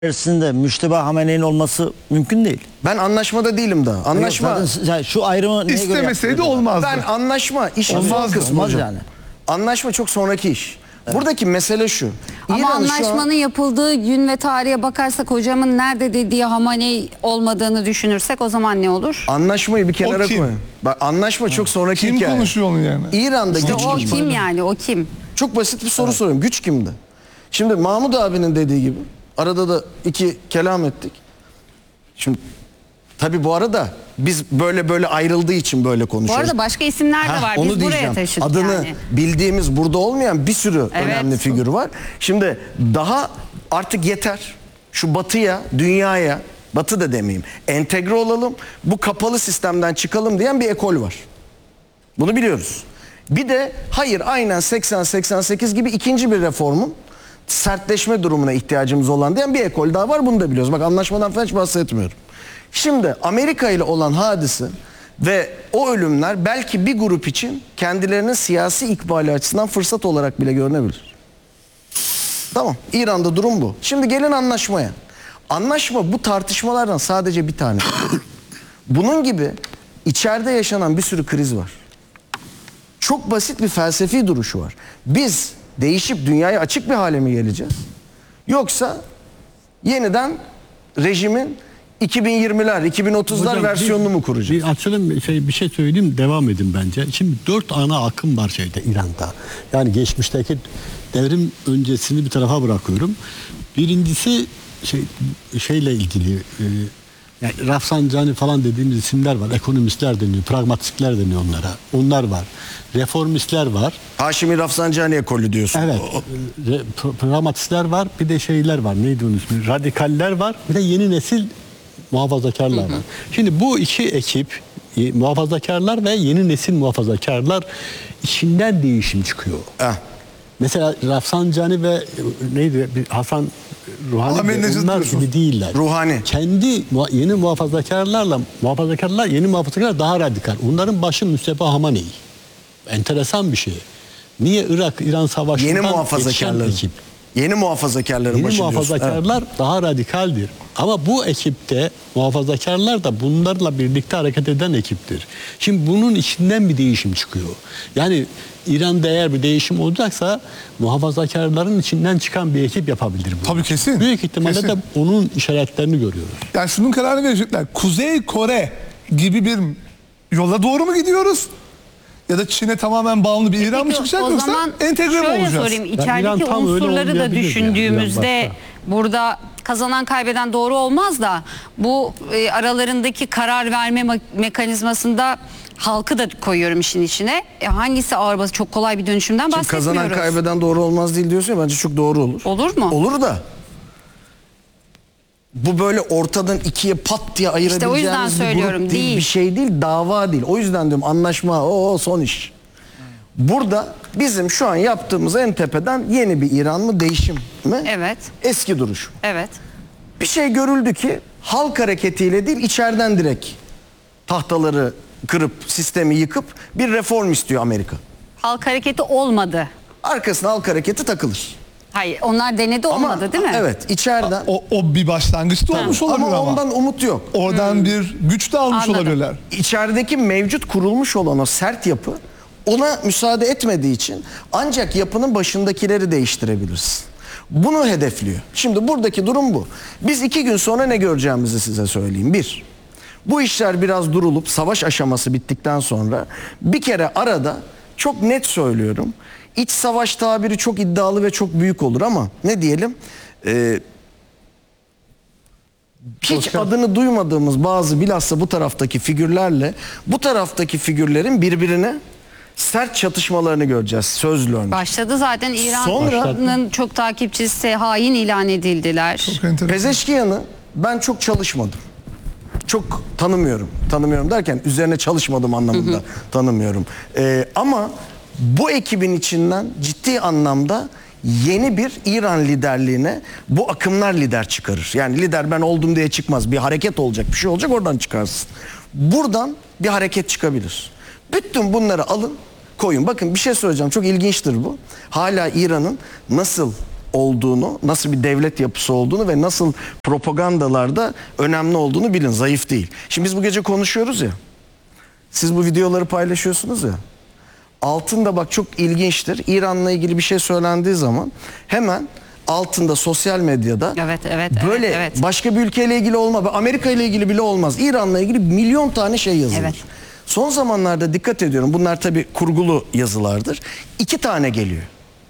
içerisinde Müşteba Hamene'nin olması mümkün değil. Ben anlaşmada değilim daha. Anlaşma Zaten şu ayrımı neye göre İstemeseydi yaptınız? olmazdı. ben anlaşma işin son Olmaz, kısmı olmaz hocam. yani. Anlaşma çok sonraki iş. Buradaki mesele şu. Ama İran'ı şu an- anlaşmanın yapıldığı gün ve tarihe bakarsak hocamın nerede dediği Hamaney olmadığını düşünürsek o zaman ne olur? Anlaşmayı bir kenara O kim? koyun. Bak anlaşma çok sonraki Kim hikaye. konuşuyor onu yani? İran'da güç O kim? kim yani, o kim? Çok basit bir soru soruyorum. Güç kimdi? Şimdi Mahmut abinin dediği gibi arada da iki kelam ettik. Şimdi tabii bu arada biz böyle ayrıldığı için böyle Bu konuşuyoruz. arada başka isimler de var. Onu Biz buraya diyeceğim. taşıdık Adını yani. bildiğimiz burada olmayan bir sürü Evet. önemli figür var. Şimdi daha artık yeter. Şu batıya, dünyaya, batı da demeyeyim, entegre olalım. Bu kapalı sistemden çıkalım diyen bir ekol var. Bunu biliyoruz. Bir de hayır aynen 80-88 gibi ikinci bir reformun sertleşme durumuna ihtiyacımız olan diyen bir ekol daha var. Bunu da biliyoruz. Bak anlaşmadan falan hiç bahsetmiyorum. Şimdi Amerika ile olan hadise ve o ölümler belki bir grup için kendilerinin siyasi ikbali açısından fırsat olarak bile görünebilir. Tamam. İran'da durum bu. Şimdi gelin anlaşmaya. Anlaşma bu tartışmalardan sadece bir tane. Bunun gibi içeride yaşanan bir sürü kriz var. Çok basit bir felsefi duruşu var. Biz değişip dünyaya açık bir hale mi geleceğiz? Yoksa yeniden rejimin 2020'ler, 2030'lar Hocam, versiyonunu mu kuracağız? Bir açalım, bir şey söyleyeyim, devam edin bence. Şimdi 4 ana akım var İran'da. Yani geçmişteki devrim öncesini bir tarafa bırakıyorum. Birincisi şeyle ilgili, yani Rafsanjani falan dediğimiz isimler var. Ekonomistler deniyor, pragmatistler deniyor onlara. Onlar var. Reformistler var. Haşimi Rafsanjani ekolü diyorsun. Evet. Pragmatistler var. Bir de şeyler var. Neydi onun ismi? Radikaller var. Bir de yeni nesil muhafazakarlar var. Şimdi bu iki ekip, muhafazakarlar ve yeni nesil muhafazakarlar, içinden değişim çıkıyor. Mesela Rafsanjani ve neydi? Hasan Ruhani Ahmetnecet onlar diyorsun. gibi değiller. Ruhani. Kendi yeni muhafazakarlar yeni muhafazakarlar daha radikal. Onların başı Mustafa Hamaney. Enteresan bir şey. Niye İran savaşından Yeni yetişen muhafazakarların. ekip? Yeni muhafazakarların Yeni başı diyorsun. muhafazakarlar daha radikaldir. Ama bu ekipte muhafazakarlar da bunlarla birlikte hareket eden ekiptir. Şimdi bunun içinden bir değişim çıkıyor. Yani İran'da eğer bir değişim olacaksa muhafazakarların içinden çıkan bir ekip yapabilir bu. Tabii kesin. Büyük ihtimalle Kesin. de onun işaretlerini görüyoruz. Yani şunun kararını verecekler. Kuzey Kore gibi bir yola doğru mu gidiyoruz? Ya da Çin'e tamamen bağımlı bir İran mı Peki, çıkacak o yoksa zaman entegre mi şöyle olacağız? sorayım, İran içerideki tam öyle unsurları da olmayabilir düşündüğümüzde yani, başta. burada kazanan kaybeden doğru olmaz da bu aralarındaki karar verme mekanizmasında halkı da koyuyorum işin içine. Hangisi ağır basıyor? Çok kolay bir dönüşümden Şimdi bahsetmiyoruz. kazanan kaybeden doğru olmaz değil diyorsun ya, bence çok doğru olur. Olur mu? Olur da bu böyle ortadan ikiye pat diye ayırabileceğimiz yüzden bir söylüyorum, grup değil, değil. bir şey değil, dava değil. O yüzden diyorum anlaşma o son iş. Burada bizim şu an yaptığımız en tepeden yeni bir İran mı, değişim mi? Evet. Eski duruş. Evet. Bir şey görüldü ki halk hareketiyle değil, içeriden direkt tahtaları kırıp sistemi yıkıp bir reform istiyor Amerika. Halk hareketi olmadı. Arkasına halk hareketi takılır. Hayır, onlar denedi, olmadı değil mi? Evet, içeriden. O bir başlangıçta olmuş olabilir Ama ama. ondan umut yok. Oradan bir güç de almış Anladım. olabilirler. İçerideki mevcut kurulmuş olan o sert yapı ona müsaade etmediği için ancak yapının başındakileri değiştirebilirsin. Bunu hedefliyor. Şimdi buradaki durum bu. Biz 2 gün sonra ne göreceğimizi size söyleyeyim. Bir, bu işler biraz durulup savaş aşaması bittikten sonra bir kere arada çok net söylüyorum. İç savaş tabiri çok iddialı ve çok büyük olur ama ne diyelim? Hiç adını duymadığımız bazı bilhassa bu taraftaki figürlerle bu taraftaki figürlerin birbirine sert çatışmalarını göreceğiz sözlü önce. Başladı zaten, Sonra- İran'ın çok takipçisi hain ilan edildiler. Çok enteresan. Pezeşkiyan'ı ben çok çalışmadım. Çok tanımıyorum. Tanımıyorum derken üzerine çalışmadım anlamında tanımıyorum. Ama bu ekibin içinden ciddi anlamda yeni bir İran liderliğine bu akımlar lider çıkarır. Yani lider ben oldum diye çıkmaz. Bir hareket olacak, bir şey olacak, oradan çıkarsın. Buradan bir hareket çıkabilir. Bütün bunları alın, koyun. Bakın bir şey söyleyeceğim. Çok ilginçtir bu. Hala İran'ın nasıl olduğunu, nasıl bir devlet yapısı olduğunu ve nasıl propagandalarda önemli olduğunu bilin. Zayıf değil. Şimdi biz bu gece konuşuyoruz ya. Siz bu videoları paylaşıyorsunuz ya. Altında bak çok ilginçtir. İran'la ilgili bir şey söylendiği zaman hemen altında sosyal medyada Evet, böyle evet. başka bir ülkeyle ilgili olmaz. Amerika ile ilgili bile olmaz. İran'la ilgili milyon tane şey yazılır. Evet. Son zamanlarda dikkat ediyorum. Bunlar tabii kurgulu yazılardır. 2 tane geliyor.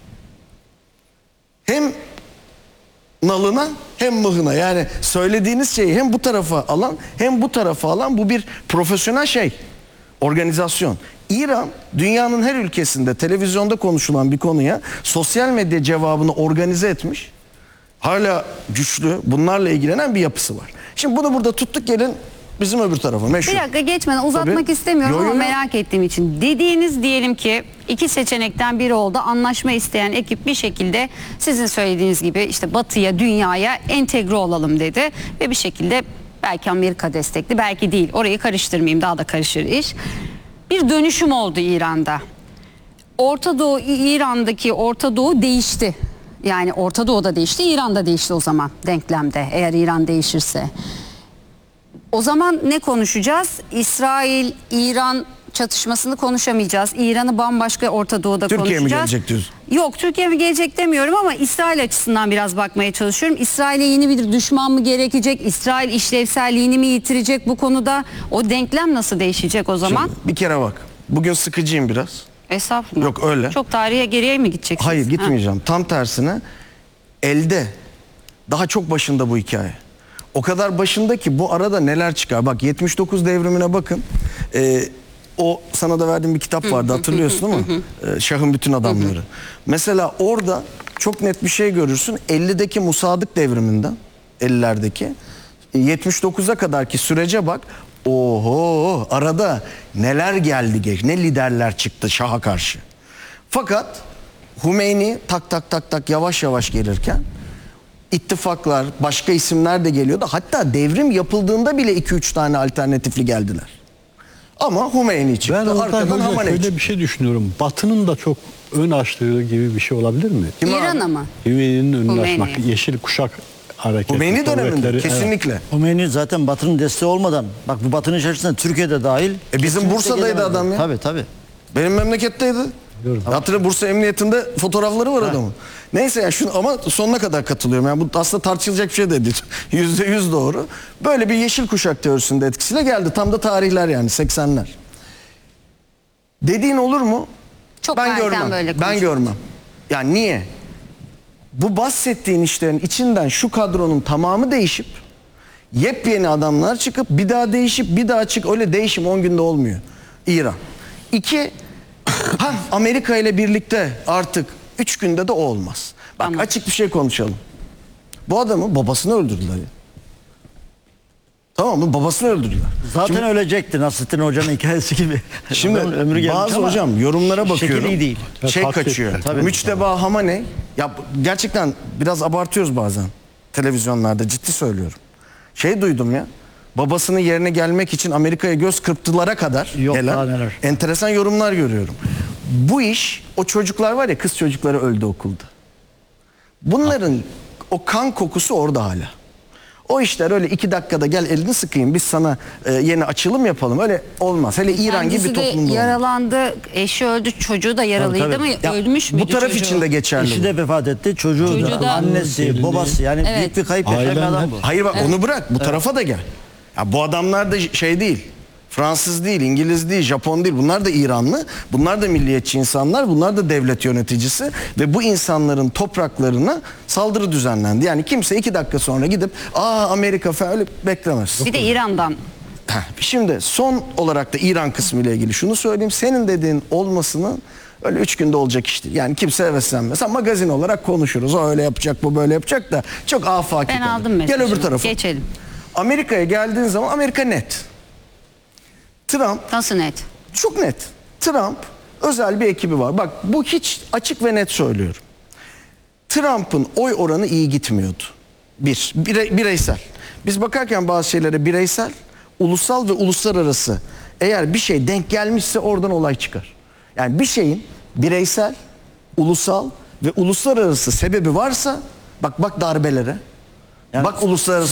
Hem nalına hem mıhına, yani söylediğiniz şeyi hem bu tarafa alan hem bu tarafa alan, bu bir profesyonel şey, organizasyon. İran dünyanın her ülkesinde televizyonda konuşulan bir konuya sosyal medya cevabını organize etmiş. Hala güçlü, bunlarla ilgilenen bir yapısı var. Şimdi bunu burada tuttuk, gelin bizim öbür tarafa. Meşhur. Bir dakika geçmeden uzatmak Tabii. istemiyorum Yo, yo, ama yo. merak ettiğim için. Dediğiniz diyelim ki 2 seçenekten biri oldu. Anlaşma isteyen ekip bir şekilde sizin söylediğiniz gibi işte batıya, dünyaya entegre olalım dedi. Ve bir şekilde belki Amerika destekli, belki değil. Orayı karıştırmayayım, daha da karışır iş. Bir dönüşüm oldu İran'da. Orta Doğu, İran'daki Orta Doğu değişti. Yani Orta Doğu'da değişti, İran'da değişti o zaman denklemde, eğer İran değişirse. O zaman ne konuşacağız? İsrail-İran çatışmasını konuşamayacağız. İran'ı bambaşka Orta Doğu'da Türkiye mi konuşacağız. gelecek diyorsun? Yok, Türkiye mi gelecek demiyorum ama İsrail açısından biraz bakmaya çalışıyorum. İsrail'e yeni bir düşman mı gerekecek? İsrail işlevselliğini mi yitirecek bu konuda? O denklem nasıl değişecek o zaman? Şimdi bir kere bak. Bugün sıkıcıyım biraz. Estağfurullah. Yok, öyle. Çok tarihe geriye mi gideceksiniz? Hayır, Ha. gitmeyeceğim. Tam tersine elde daha çok başında bu hikaye. O kadar başında ki bu arada neler çıkar. Bak 79 devrimine bakın. O sana da verdiğim bir kitap vardı, hatırlıyorsun değil mi? Şah'ın bütün adamları. Mesela orada çok net bir şey görürsün. 50'deki Musadık devriminden, 50'lerdeki 79'a kadarki sürece bak. Oho, arada neler geldi geç, ne liderler çıktı Şah'a karşı. Fakat Hümeyni tak tak tak tak yavaş yavaş gelirken ittifaklar, başka isimler de geliyordu. Hatta devrim yapıldığında bile 2-3 tane alternatifli geldiler. Ama Hümeyni çıktı. Ben orada Arkadan hoca Hamaney şöyle çıktı. bir şey düşünüyorum. Batı'nın da çok ön açtığı gibi bir şey olabilir mi? İran'a mı? Hümeyni'nin önünü Hümeyni. açmak, yeşil kuşak hareketi. Hümeyni döneminde kuvvetleri, evet. kesinlikle. Hümeyni zaten Batı'nın desteği olmadan, bak bu Batı'nın içerisinde Türkiye'de dahil. Bizim kesinlikle Bursa'daydı gelemedi. adam ya. Tabii. Benim memleketteydi. Hatırla, Bursa Emniyetinde fotoğrafları var adamın. Neyse ya, şunu ama sonuna kadar katılıyorum. Yani bu aslında tartışılacak bir şey de değil. %100 doğru. Böyle bir yeşil kuşak teorisinde etkisiyle geldi. Tam da tarihler, yani 80'ler. Dediğin olur mu? Çok Ben erken görmem. böyle Ben konuşuyoruz. görmem. Yani niye? Bu bahsettiğin işlerin içinden şu kadronun tamamı değişip yepyeni adamlar çıkıp bir daha değişip bir daha çık, öyle değişim 10 günde olmuyor. İran. 2, Amerika ile birlikte artık 3 günde de o olmaz. Bak Anladım. açık bir şey konuşalım. Bu adamın babasını öldürdüler ya. Tamam mı? Babasını öldürdüler. Zaten ölecekti Nasrettin Hoca'nın hikayesi gibi. Şimdi Adamın ömrü gelmiş bazı ama hocam yorumlara bakıyorum. şekil iyi değil. Şey Taktik. kaçıyor. Tabii. Müçteba Hamaney. Ya gerçekten biraz abartıyoruz bazen televizyonlarda, ciddi söylüyorum. Şey duydum ya. Babasının yerine gelmek için Amerika'ya göz kırptılara kadar Yok, gelen daha neler. enteresan yorumlar görüyorum. Bu iş, o çocuklar var ya, kız çocukları öldü okulda. Bunların o kan kokusu orada hala. O işler öyle 2 dakikada gel elini sıkayım biz sana yeni açılım yapalım, öyle olmaz. Hele İran gibi bir Kendisi de toplumda olmaz. yaralandı, eşi öldü, çocuğu da yaralıydı Tabii, ama Ya, ölmüş bu müydü taraf çocuğu? için de geçerli. Eşi bu. de vefat etti. Çocuğu Çocuğu da, da- annesi, Gelini. babası, yani Evet. büyük bir kayıp yaşayan bir Ailen adam hep- bu. Hayır bak, onu bırak, bu tarafa da gel. Ya bu adamlar da şey değil. Fransız değil, İngiliz değil, Japon değil. Bunlar da İranlı. Bunlar da milliyetçi insanlar. Bunlar da devlet yöneticisi. Ve bu insanların topraklarına saldırı düzenlendi. Yani kimse 2 dakika sonra gidip Amerika falan öyle beklemez. Bir de İran'dan. Şimdi son olarak da İran kısmı ile ilgili şunu söyleyeyim. Senin dediğin olmasının öyle 3 günde olacak iş değil. Yani kimse heveslenmez. Magazin olarak konuşuruz. O öyle yapacak, bu böyle yapacak da çok afaki. Ben kalır. aldım mesajını. Gel öbür tarafa. Geçelim. Amerika'ya geldiğin zaman Amerika net. Trump Nasıl net? çok net. Trump özel bir ekibi var. Bak bu hiç açık ve net söylüyorum. Trump'ın oy oranı iyi gitmiyordu. Bireysel. Biz bakarken bazı şeylere bireysel, ulusal ve uluslararası, eğer bir şey denk gelmişse oradan olay çıkar. Yani bir şeyin bireysel, ulusal ve uluslararası sebebi varsa bak darbelere. Bak uluslararası